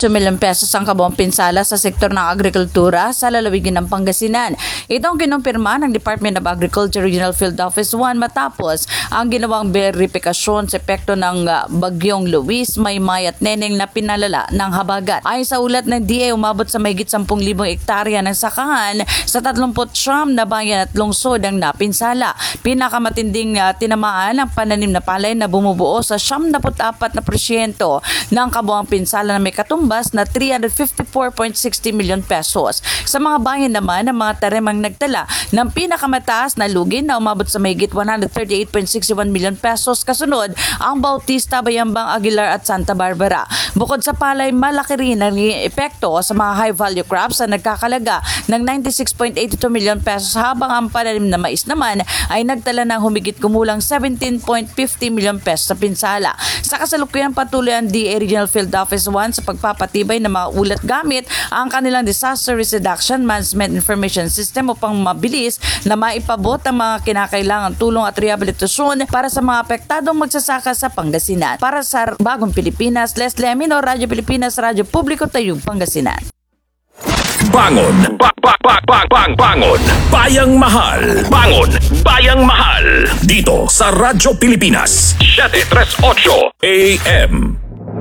million pesos ang kabuang pinsala sa sektor ng agrikultura sa lalawigan ng Pangasinan. Ito ang kinumpirma ng Department of Agriculture Regional Field Office 1 matapos ang ginawang verifikasyon sa epekto ng Bagyong Luis, Maymay at Neneng na pinalala ng habagat. Ayon sa ulat ng DA, umabot sa mahigit 10,000 hektarya ng sakahan sa 39 na bayan at lungsod ang napinsala. Pinakamatinding tinamaan ang pananim na palay na bumubuo sa 74% ng kabuang pinsala na may katumbas na 354.60 million pesos. Sa mga bayan naman, ang mga tarimang nagtala ng pinakamataas na lugi na umabot sa mahigit 138.61 million pesos. Kasunod, ang Bautista, Bayambang, Aguilar at Santa Barbara. Bukod sa palay, malaki rin ang epekto sa mga high-value crops na nagkakalaga ng 96.82 million pesos habang ang pananim na mais naman ay nagtala ng humigit kumulang 17.50 million pesos sa pinsala. Sa kasalukuyan, patuloy ang DA Regional Field Office 1 sa pagpapatibay ng mga ulat gamit ang kanilang Disaster Risk Reduction Management Information System upang mabilis na maipabot ang mga kinakailangang tulong at rehabilitasyon para sa mga apektadong magsasaka sa Pangasinan. Para sa Bagong Pilipinas, Leslie Amino, Radyo Pilipinas, Radyo Publiko, Tayug, Pangasinan. Bangon! Bangon! Bayang Mahal! Bangon! Bayang Mahal! Dito sa Radyo Pilipinas 738 AM.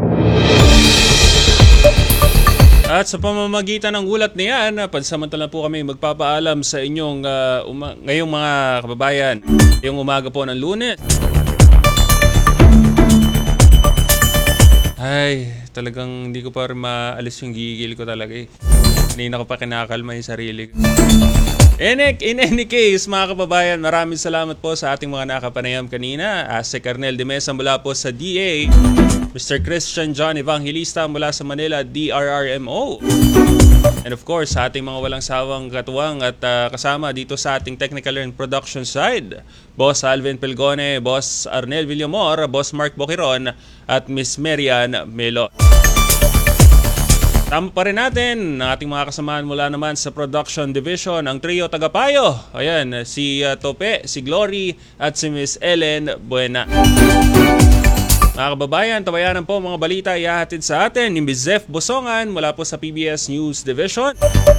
At sa pamamagitan ng ulat niyan, pansamantala po kami magpapaalam sa inyong ngayong mga kababayan. Yung umaga po ng Lunes. Ay, talagang hindi ko pa rin maalis yung gigil ko talaga eh. Kanina ko pa kinakalma yung sarili ko. In any case, mga kababayan, maraming salamat po sa ating mga nakapanayam kanina. Si Carnel de Mesa mula po sa DA, Mr. Christian John Evangelista mula sa Manila, DRRMO. And of course, sa ating mga walang sawang katuwang at kasama dito sa ating technical and production side, Boss Alvin Pelgone, Boss Arnel Villamor, Boss Mark Boquiron, at Miss Marian Melo. Tama pa rin natin ang ating mga kasamahan mula naman sa production division, ang trio tagapayo. Ayan, si Tope, si Glory, at si Miss Ellen Buena. Mga kababayan, tabayanan po mga balita ihahatid sa atin ni Miss Zef Bosongan mula po sa PBS News Division.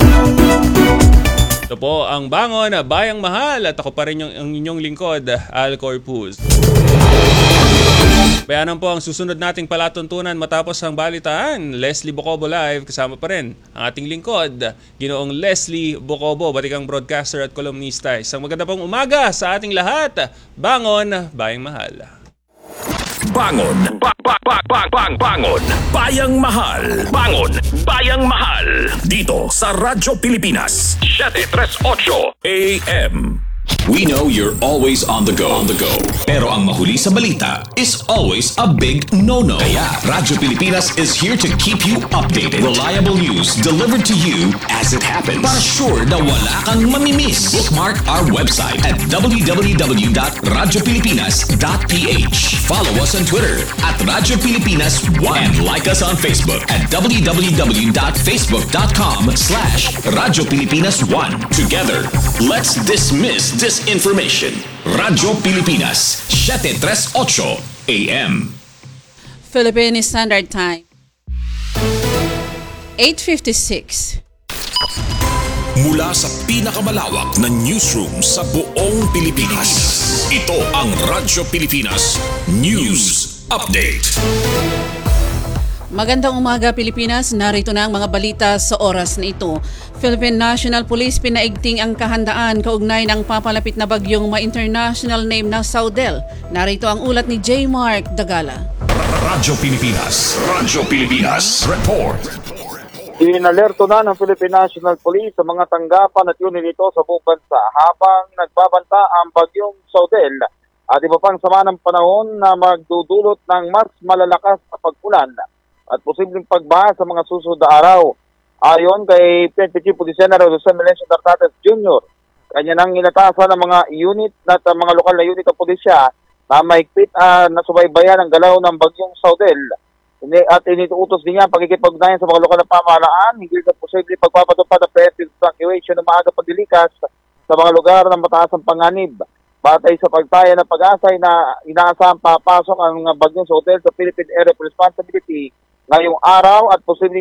Ito po ang Bangon, Bayang Mahal, at ako pa rin ang inyong lingkod, Al Corpus. Bayanan po ang susunod nating palatuntunan matapos ang balitaan. Leslie Bocobo Live, kasama pa rin ang ating lingkod, Ginoong Leslie Bocobo, batikang broadcaster at kolumnista. Isang maganda pong umaga sa ating lahat. Bangon, Bayang Mahal. Bangon! Bangon! Bayang Mahal! Bangon! Bayang Mahal! Dito sa Radyo Pilipinas 738 AM. We know you're always on the go. Pero ang mahuli sa balita is always a big no-no. Kaya Radyo Pilipinas is here to keep you updated. Reliable news delivered to you as it happens. Para sure na wala kang mamimiss. Bookmark our website at www.radiopilipinas.ph. Follow us on Twitter at Radyo Pilipinas 1 and like us on Facebook at www.facebook.com/Radyo Pilipinas 1. Together, let's dismiss disinformation. Radyo Pilipinas 738 AM. Philippine Standard Time 8:56. Mula sa pinakamalawak na newsroom sa buong Pilipinas, ito ang Radyo Pilipinas News Update. Magandang umaga Pilipinas, narito na ang mga balita sa oras na ito. Philippine National Police pinaigting ang kahandaan kaugnay ng papalapit na bagyong ma-international name na Saudel. Narito ang ulat ni J. Mark Dagala. Radyo Pilipinas Report. Inalerto na ng Philippine National Police sa mga tanggapan at unit nito sa buong bansa habang nagbabanta ang bagyong Saudel at iba pang sama ng panahon na magdudulot ng mas malalakas na pag-ulan at posibleng pagbaha sa mga susunod na araw. Ayon kay PNP Chief of the General Jose Melencio Nartates Jr., kanya nang inatasan ng mga unit at mga lokal na unit ng pulisya na mahigpit na subaybayan ang galaw ng bagyong Saudel. At iniutos din niya ang pagkikipag-ugnayan sa mga lokal na pamahalaan hinggil sa posibleng pagpapatupad ng preventive evacuation ng maaga pagdilikas sa mga lugar ng mataas ang panganib. Batay sa pagtaya ng pag-asay na inaasahang papasok ang bagyong Saudel sa Philippine Area of Responsibility ngayong araw at posibleng